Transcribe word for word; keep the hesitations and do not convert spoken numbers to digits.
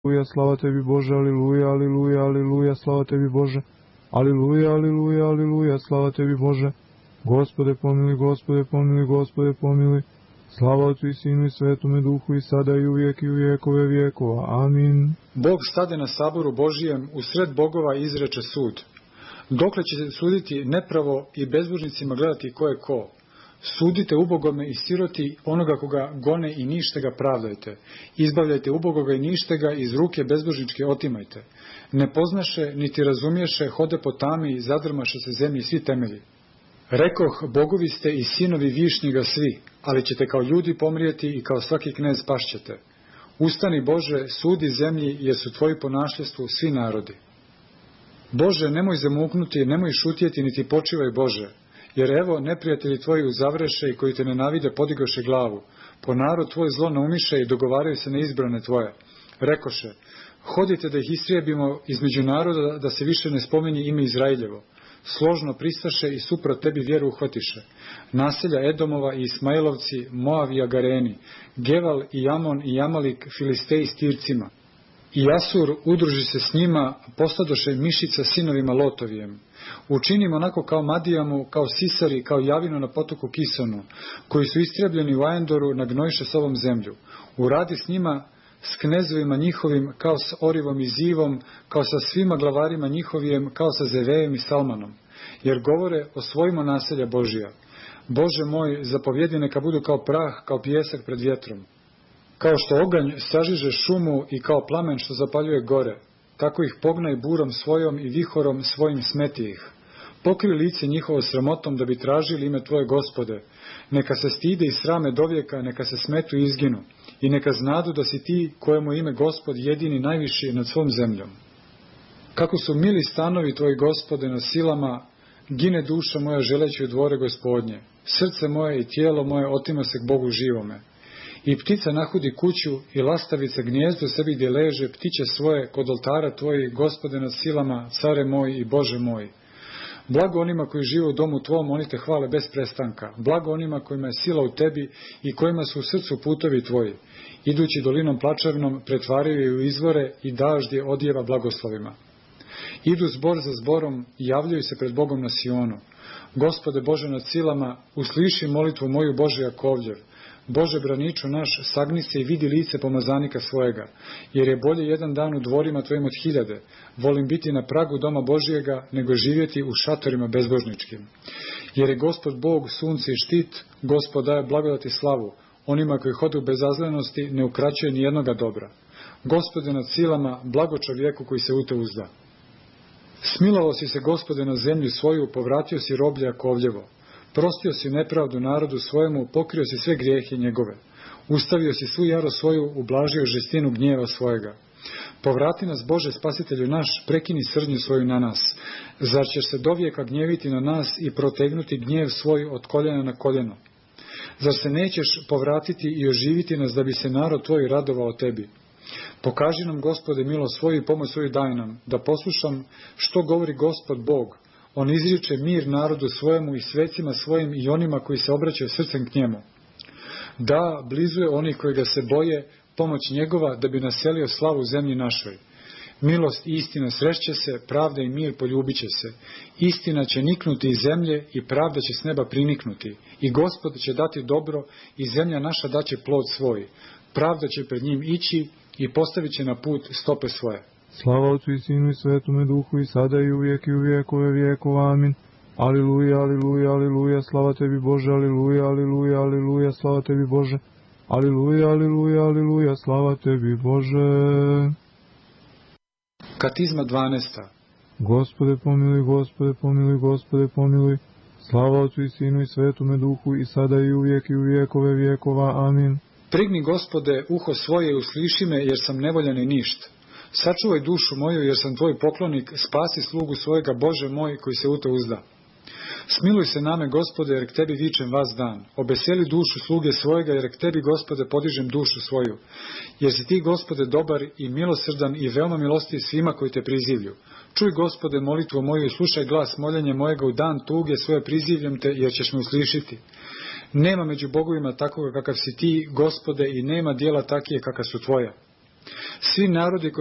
Aleluja, slava tebi Bože, aleluja, aleluja, aleluja, slava tebi Bože, aleluja, aleluja, aleluja, slava tebi Bože, Gospode pomiluj, Gospode pomiluj, Gospode pomiluj, slava Otcu i Sinu i Svetome Duhu i sada i uvijek i u vijekove vijekova, amin. Bog stade na saboru Božijem, u sred bogova izreče sud. Dokle ćete suditi nepravo i bezbožnicima gledati ko je ko? Sudite ubogome i siroti onoga koga gone i nište ga pravdajte. Izbavljajte ubogoga i nište ga, iz ruke bezbožničke otimajte. Ne poznaše, niti razumješe, hode po tami i zadrmaše se zemlji svi temelji. Rekoh, bogovi ste i sinovi višnjega svi, ali ćete kao ljudi pomrijeti i kao svaki knez pašćete. Ustani Bože, sudi zemlji, jer su tvoji po našljestvu svi narodi. Bože, nemoj zamuknuti, nemoj šutjeti, niti počivaj Bože, jer evo neprijatelji tvoji uzavreše i koji te nenavide podigoše glavu. Po narod tvoj zlo naumiše i dogovaraju se na izbrane tvoje. Rekoše, hodite da ih istrijebimo između naroda, da se više ne spominje ime Izrailjevo. Složno pristaše i suprot tebi vjeru uhvatiše. Naselja Edomova i Ismailovci, Moav i Agareni, Geval i Amon i Jamalik, Filistej s Tircima. I Asur udruži se s njima, postadoše mišica sinovima Lotovijem. Učinimo onako kao Madijamu, kao Sisari, kao Javinu na potoku Kisonu, koji su istrebljeni u Ajendoru, nagnojiše s ovom zemlju. Uradi s njima, s knezovima njihovim, kao s Orivom i Zivom, kao sa svima glavarima njihovijem, kao sa Zevejem i Salmanom. Jer govore o svojima naselja Božija. Bože moj, zapovjedi neka budu kao prah, kao pijesak pred vjetrom. Kao što oganj sažiže šumu i kao plamen što zapaljuje gore, tako ih pognaj burom svojom i vihorom svojim smeti ih. Pokri lice njihovo sramotom da bi tražili ime tvoje Gospode. Neka se stide i srame dovijeka, neka se smetu i izginu. I neka znadu da si ti, kojemu ime Gospod jedini najviši nad svom zemljom. Kako su mili stanovi tvoji Gospode na silama, gine duša moja želeći u dvore Gospodnje. Srce moje i tijelo moje otima se k Bogu živome. I ptica nahudi kuću i lastavica gnijezdo sebi gdje leže ptiće svoje kod oltara tvoji, Gospode nad silama, care moj i Bože moj. Blago onima koji žive u domu tvom, oni te hvale bez prestanka. Blago onima kojima je sila u tebi i kojima su u srcu putovi tvoji. Idući dolinom plačevnom, pretvaraju je u izvore i daždje odjeva blagoslovima. Idu zbor za zborom i javljaju se pred Bogom na Sionu. Gospode Bože nad silama, usliši molitvu moju Bože Jakovljev. Bože braniču naš, sagni se i vidi lice pomazanika svojega, jer je bolje jedan dan u dvorima tvojim od hiljade. Volim biti na pragu doma Božijega, nego živjeti u šatorima bezbožničkim. Jer je Gospod Bog sunce i štit, Gospod daje blagodati slavu, onima koji hode u bezazlenosti ne ukraćuje ni jednoga dobra. Gospode nad silama, blago čovjeku koji se u te uzda. Smilovao si se, Gospode, na zemlju svoju, povratio si roblje Jakovljevo. Prostio si nepravdu narodu svojemu, pokrio si sve grijehe njegove. Ustavio si svu jarost svoju, ublažio žestinu gnjeva svojega. Povrati nas, Bože, spasitelju naš, prekini srdnju svoju na nas. Zar ćeš se dovijeka gnjeviti na nas i protegnuti gnjev svoj od koljena na koljeno? Zar se nećeš povratiti i oživiti nas da bi se narod tvoj radovao tebi? Pokaži nam, Gospode, milost svoju i pomoć svoju daj nam, da poslušam što govori Gospod Bog. On izriče mir narodu svojemu i svecima svojim i onima koji se obraćaju srcem k njemu. Da, blizu je onih koji ga se boje, pomoć njegova da bi naselio slavu zemlji našoj. Milost i istina srešće se, pravda i mir poljubit će se. Istina će niknuti iz zemlje i pravda će s neba priniknuti. I Gospod će dati dobro i zemlja naša daće plod svoj. Pravda će pred njim ići i postavit će na put stope svoje. Slava Otcu i Sinu i Svetome Duhu i sada i uvijek i u vijekove vijekova, amin. Aliluja, aliluja, aliluja, slava tebi Bože, aliluja, aliluja, aliluja, slava tebi Bože. Aliluja, aliluja, aliluja, slava tebi Bože. Katizma dvanaesta. Gospode pomiluj, Gospode pomiluj, Gospode pomiluj. Slava Otcu i Sinu i Svetome Duhu i sada i uvijek i u vijekove vijekova, amin. Prigni, Gospode, uho svoje i usliši me, jer sam nevoljan i ništ. Sačuvaj dušu moju, jer sam tvoj poklonik, spasi slugu svojega, Bože moj, koji se u te uzda. Smiluj se name, Gospode, jer k tebi vičem vas dan. Obeseli dušu sluge svojega, jer k tebi, Gospode, podižem dušu svoju. Jer si ti, Gospode, dobar i milosrdan i veoma milostiv svima koji te prizivlju. Čuj, Gospode, molitvu moju i slušaj glas moljenja mojega u dan tuge, svoje prizivljam te, jer ćeš me uslišiti. Nema među bogovima takoga kakav si ti, Gospode, i nema dijela takije kakav su tvoja. Svi narodi